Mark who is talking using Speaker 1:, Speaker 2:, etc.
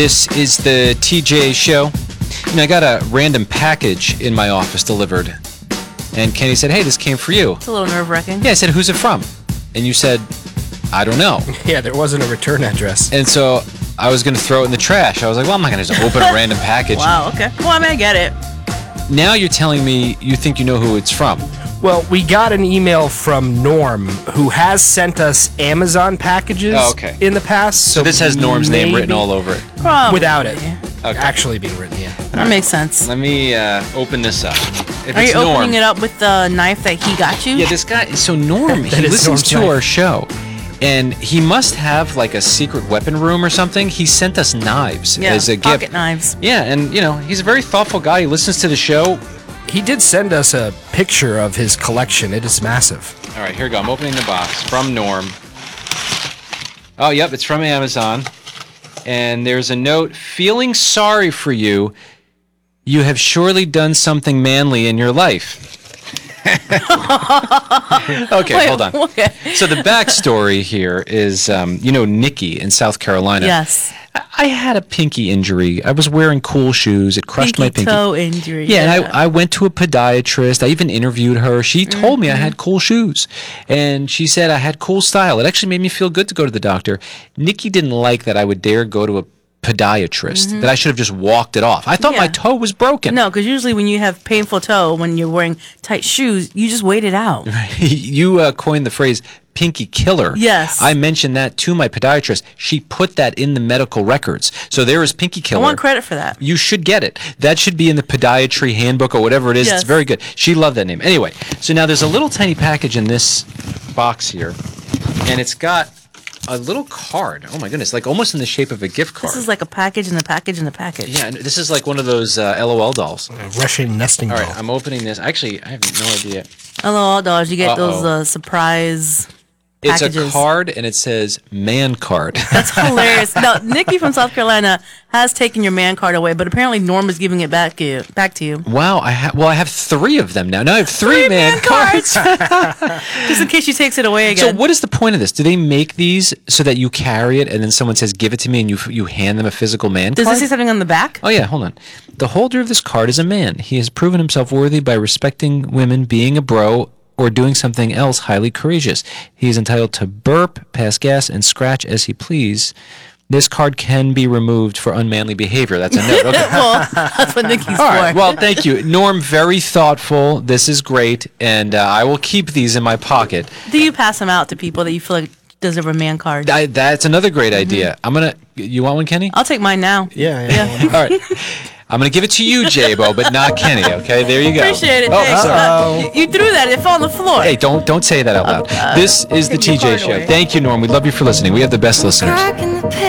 Speaker 1: This is the TJ Show. I got a random package in my office delivered. And Kenny said, hey, this came for you.
Speaker 2: It's a little nerve-wracking.
Speaker 1: Yeah, I said, who's it from? And you said, I don't know.
Speaker 3: Yeah, there wasn't a return address.
Speaker 1: And so I was going to throw it in the trash. I was like, well, I'm not going to just open a random package.
Speaker 2: Wow, okay. Well, I mean, I get it.
Speaker 1: Now you're telling me you think you know who it's from.
Speaker 3: Well, we got an email from Norm, who has sent us Amazon packages in the past.
Speaker 1: So this has Norm's name written all over it.
Speaker 2: Probably.
Speaker 3: Without it actually being written, yeah.
Speaker 2: That makes sense.
Speaker 1: Let me open this up. If
Speaker 2: Are
Speaker 1: it's
Speaker 2: you opening
Speaker 1: Norm,
Speaker 2: it up with the knife that he got you?
Speaker 1: Yeah, this guy, so Norm, he listens
Speaker 3: Norm's
Speaker 1: to
Speaker 3: knife.
Speaker 1: our show. And he must have like a secret weapon room or something. He sent us knives as a gift.
Speaker 2: Pocket knives.
Speaker 1: Yeah, and he's a very thoughtful guy. He listens to the show.
Speaker 3: He did send us a picture of his collection. It is massive.
Speaker 1: All right, here we go. I'm opening the box from Norm. Oh, yep, it's from Amazon. And there's a note, feeling sorry for you. You have surely done something manly in your life. Okay,
Speaker 2: Wait,
Speaker 1: hold on.
Speaker 2: Okay.
Speaker 1: So the backstory here is, Nikki in South Carolina.
Speaker 2: Yes.
Speaker 1: I had a pinky injury. I was wearing cool shoes. It crushed my pinky.
Speaker 2: toe injury.
Speaker 1: Yeah, and I went to a podiatrist. I even interviewed her. She told me I had cool shoes. And she said I had cool style. It actually made me feel good to go to the doctor. Nikki didn't like that I would dare go to a podiatrist, that I should have just walked it off. I thought my toe was broken.
Speaker 2: No, because usually when you have painful toe, when you're wearing tight shoes, you just wait it out.
Speaker 1: You coined the phrase pinky killer.
Speaker 2: Yes.
Speaker 1: I mentioned that to my podiatrist. She put that in the medical records. So there is pinky killer.
Speaker 2: I want credit for that.
Speaker 1: You should get it. That should be in the podiatry handbook or whatever it is.
Speaker 2: Yes.
Speaker 1: It's very good. She loved that name. Anyway, so now there's a little tiny package in this box here, and it's got a little card. Oh my goodness, like almost in the shape of a gift card.
Speaker 2: This is like a package in the package in the package.
Speaker 1: Yeah, and this is like one of those LOL dolls.
Speaker 3: A Russian nesting doll.
Speaker 1: All right, I'm opening this. Actually, I have no idea.
Speaker 2: Hello, dolls. You get those surprise packages.
Speaker 1: It's a card, and it says man card.
Speaker 2: That's hilarious. Now, Nikki from South Carolina has taken your man card away, but apparently Norm is giving it back to you.
Speaker 1: Wow, I have 3 of them now. Now I have 3 man cards.
Speaker 2: Just in case she takes it away again.
Speaker 1: So what is the point of this? Do they make these so that you carry it and then someone says give it to me and you hand them a physical man
Speaker 2: Does
Speaker 1: card?
Speaker 2: this say something on the back?
Speaker 1: Oh yeah, hold on. The holder of this card is a man. He has proven himself worthy by respecting women, being a bro, or doing something else highly courageous. He is entitled to burp, pass gas, and scratch as he please. This card can be removed for unmanly behavior. That's a note. Okay.
Speaker 2: Well, that's what Nikki's
Speaker 1: All
Speaker 2: for.
Speaker 1: right. Well, thank you. Norm, very thoughtful. This is great. And I will keep these in my pocket.
Speaker 2: Do you pass them out to people that you feel like deserve a man card?
Speaker 1: That's another great idea. You want one, Kenny?
Speaker 2: I'll take mine now.
Speaker 3: Yeah.
Speaker 1: All right. I'm going to give it to you, J-Bo, but not Kenny, okay? There you go.
Speaker 2: Appreciate it.
Speaker 1: Oh,
Speaker 2: Thanks.
Speaker 1: sorry.
Speaker 2: You threw that. It fell on the floor.
Speaker 1: Hey, don't say that out loud. This is the
Speaker 2: Take your
Speaker 1: TJ
Speaker 2: card
Speaker 1: Show.
Speaker 2: away.
Speaker 1: Thank you, Norm. We love you for listening. We have the best listeners.
Speaker 4: Crack in the pit.